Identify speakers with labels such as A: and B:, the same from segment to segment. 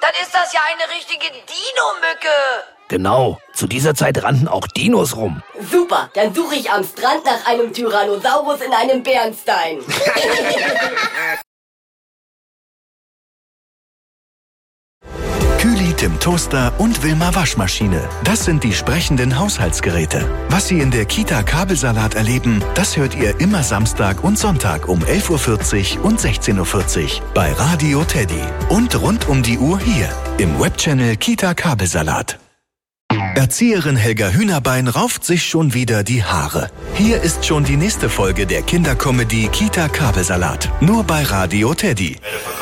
A: dann ist das ja eine richtige Dino-Mücke.
B: Genau, zu dieser Zeit rannten auch Dinos rum.
C: Super, dann suche ich am Strand nach einem Tyrannosaurus in einem Bernstein.
D: Kühli, Tim Toaster und Wilma Waschmaschine. Das sind die sprechenden Haushaltsgeräte. Was Sie in der Kita Kabelsalat erleben, das hört ihr immer Samstag und Sonntag um 11.40 Uhr und 16.40 Uhr bei Radio Teddy. Und rund um die Uhr hier im Webchannel Kita Kabelsalat. Erzieherin Helga Hühnerbein rauft sich schon wieder die Haare. Hier ist schon die nächste Folge der Kindercomedy Kita Kabelsalat. Nur bei Radio Teddy.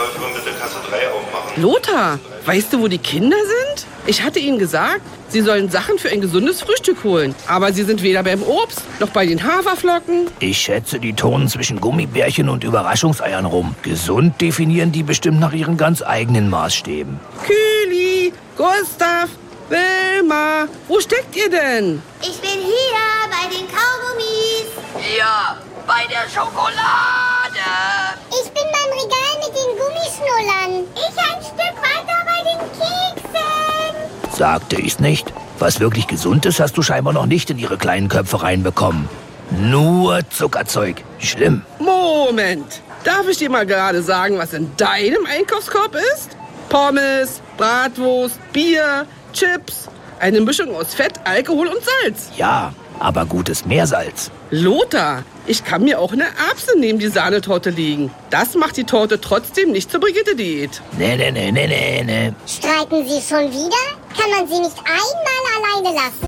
E: Lothar, weißt du, wo die Kinder sind? Ich hatte ihnen gesagt, sie sollen Sachen für ein gesundes Frühstück holen. Aber sie sind weder beim Obst noch bei den Haferflocken.
B: Ich schätze, die turnen zwischen Gummibärchen und Überraschungseiern rum. Gesund definieren die bestimmt nach ihren ganz eigenen Maßstäben.
E: Kühli, Gustav, Wilma, wo steckt ihr denn?
F: Ich bin hier bei den Kaugummis.
A: Ja, bei der Schokolade.
F: Ich bin beim Regal mit den Gummischnullern. Ich ein Stück weiter bei den Keksen.
B: Sagte ich's nicht? Was wirklich gesund ist, hast du scheinbar noch nicht in ihre kleinen Köpfe reinbekommen. Nur Zuckerzeug. Schlimm.
E: Moment, darf ich dir mal gerade sagen, was in deinem Einkaufskorb ist? Pommes, Bratwurst, Bier, Chips, eine Mischung aus Fett, Alkohol und Salz.
B: Ja, aber gutes Meersalz.
E: Lothar, ich kann mir auch eine Erbse neben die Sahnetorte legen. Das macht die Torte trotzdem nicht zur Brigitte-Diät.
B: Nee.
F: Streiten Sie schon wieder? Kann man Sie nicht einmal alleine lassen?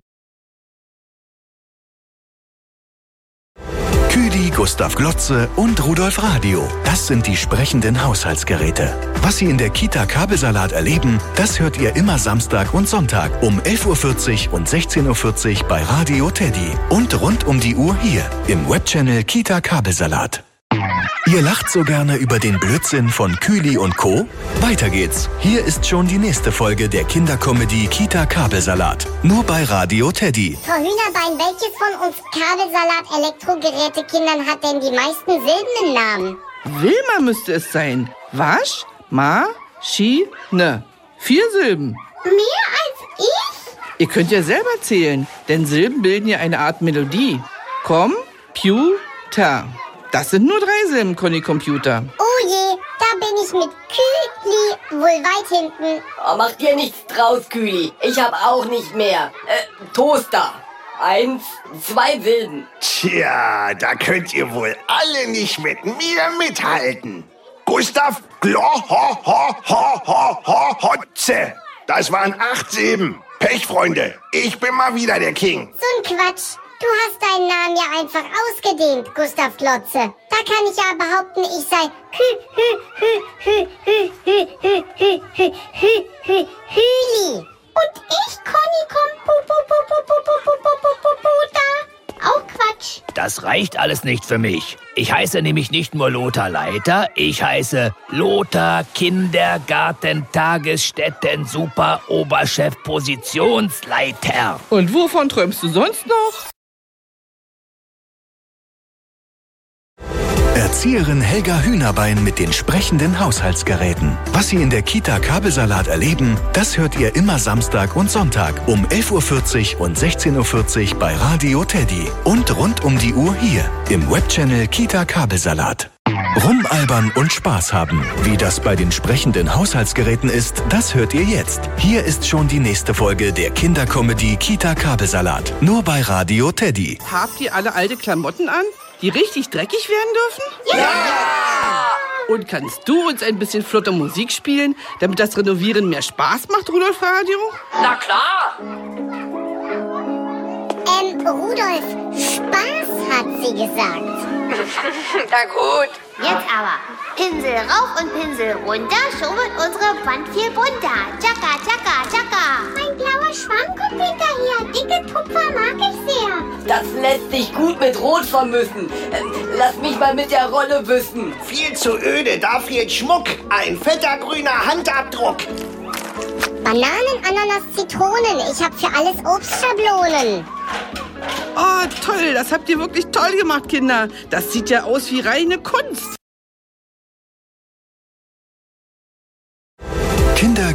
D: Kühli, Gustav Glotze und Rudolf Radio. Das sind die sprechenden Haushaltsgeräte. Was Sie in der Kita Kabelsalat erleben, das hört ihr immer Samstag und Sonntag um 11.40 Uhr und 16.40 Uhr bei Radio Teddy. Und rund um die Uhr hier im Webchannel Kita Kabelsalat. Ihr lacht so gerne über den Blödsinn von Kühli und Co.? Weiter geht's. Hier ist schon die nächste Folge der Kindercomedy Kita Kabelsalat. Nur bei Radio Teddy.
F: Frau Hühnerbein, welches von uns Kabelsalat-Elektrogeräte-Kindern hat denn die meisten Silben im Namen?
E: Wilma müsste es sein. Wasch, Ma, Schi, Ne. 4 Silben.
F: Mehr als ich?
E: Ihr könnt ja selber zählen, denn Silben bilden ja eine Art Melodie. Computer. Das sind nur 3 Silben, Conny Computer.
F: Oh je, da bin ich mit Kühli wohl weit hinten.
C: Oh, mach dir nichts draus, Kühli. Ich hab auch nicht mehr. Toaster. 1, 2 Silben.
G: Tja, da könnt ihr wohl alle nicht mit mir mithalten. Gustav Hotze. Das waren 8 Silben. Pech, Freunde. Ich bin mal wieder der King.
F: So ein Quatsch. Du hast deinen Namen ja einfach ausgedehnt, Gustav Glotze. Da kann ich ja behaupten, ich sei Hüli. Und ich, Conny Computer. Auch Quatsch.
B: Das reicht alles nicht für mich. Ich heiße nämlich nicht nur Lothar Leiter, ich heiße Lothar Kindergarten Tagesstätten Super Oberchef Positionsleiter.
E: Und wovon träumst du sonst noch?
D: Erzieherin Helga Hühnerbein mit den sprechenden Haushaltsgeräten. Was Sie in der Kita Kabelsalat erleben, das hört ihr immer Samstag und Sonntag um 11.40 Uhr und 16.40 Uhr bei Radio Teddy. Und rund um die Uhr hier im Webchannel Kita Kabelsalat. Rumalbern und Spaß haben. Wie das bei den sprechenden Haushaltsgeräten ist, das hört ihr jetzt. Hier ist schon die nächste Folge der Kindercomedy Kita Kabelsalat. Nur bei Radio Teddy.
E: Habt ihr alle alte Klamotten an, die richtig dreckig werden dürfen?
A: Ja!
E: Und kannst du uns ein bisschen flotte Musik spielen, damit das Renovieren mehr Spaß macht, Rudolf Radio?
A: Na klar!
F: Rudolf, Spaß hat sie gesagt.
A: Na gut.
F: Jetzt aber. Pinsel rauf und Pinsel runter, schon wird unsere Wand viel bunter. Tschakka, tschakka, tschakka. Mein blauer Schwamm kommt hinterher. Dicke Tupfer mag ich sehr.
C: Das lässt sich gut mit Rot vermischen. Lass mich mal mit der Rolle wissen.
G: Viel zu öde, da fehlt Schmuck. Ein fetter grüner Handabdruck.
F: Bananen, Ananas, Zitronen. Ich hab für alles Obstschablonen.
E: Oh, toll, das habt ihr wirklich toll gemacht, Kinder. Das sieht ja aus wie reine Kunst.